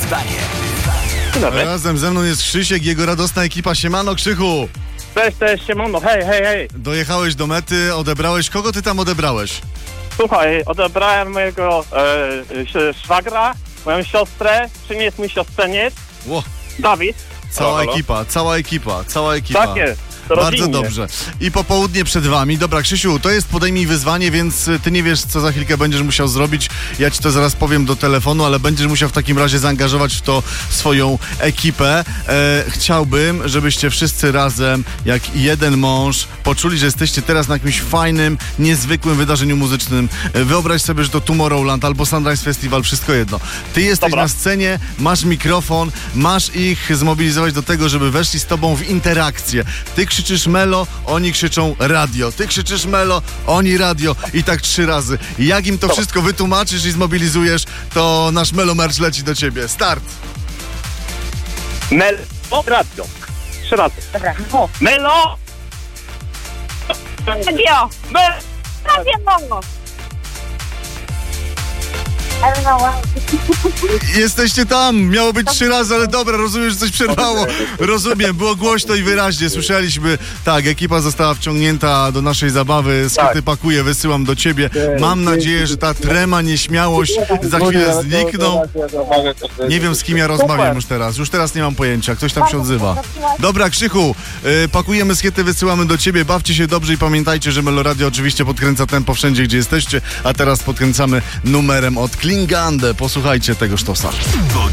Wyzwanie. Dzień dobry. Razem ze mną jest Krzysiek, jego radosna ekipa. Siemano, Krzychu! Cześć, siemano, hej. Dojechałeś do mety, odebrałeś. Kogo ty tam odebrałeś? Słuchaj, odebrałem mojego szwagra, moją siostrę, czym jest mój siostrzeniec, Ło, Dawid. cała Halo. ekipa. Tak jest, to Bardzo rodzinnie. dobrze. I popołudnie przed wami. Dobra, Krzysiu, to jest podejmij wyzwanie, więc ty nie wiesz, co za chwilkę będziesz musiał zrobić. Ja ci to zaraz powiem do telefonu, ale będziesz musiał w takim razie zaangażować w to swoją ekipę. Chciałbym, żebyście wszyscy razem, jak jeden mąż, poczuli, że jesteście teraz na jakimś fajnym, niezwykłym wydarzeniu muzycznym. Wyobraź sobie, że to Tomorrowland albo Sunrise Festival, wszystko jedno. Ty jesteś Dobra. na scenie, masz mikrofon, masz ich zmobilizować do tego, żeby weszli z tobą w interakcję. Ty krzyczysz melo, oni krzyczą radio. Ty krzyczysz melo, oni radio. I tak 3 razy. I jak im to wszystko wytłumaczysz i zmobilizujesz, to nasz Melo Merch leci do ciebie. Start! Melo, radio. 3 razy. Dobra. O, Melo! radio! Melo! Radio! Jesteście tam! Miało być 3 razy, ale dobra, rozumiem, że coś przerwało. Rozumiem, było głośno i wyraźnie. Słyszeliśmy. Tak, ekipa została wciągnięta do naszej zabawy. Skryty pakuję, wysyłam do ciebie. Mam nadzieję, że ta trema, nieśmiałość za chwilę znikną. Nie wiem, z kim ja rozmawiam już teraz. Już teraz nie mam pojęcia. Ktoś tam się odzywa. Dobra, Krzychu, pakujemy skiety, wysyłamy do ciebie. Bawcie się dobrze i pamiętajcie, że Melo Radio oczywiście podkręca tempo wszędzie, gdzie jesteście. A teraz podkręcamy numerem od Klingande. Posłuchajcie tego sztosa.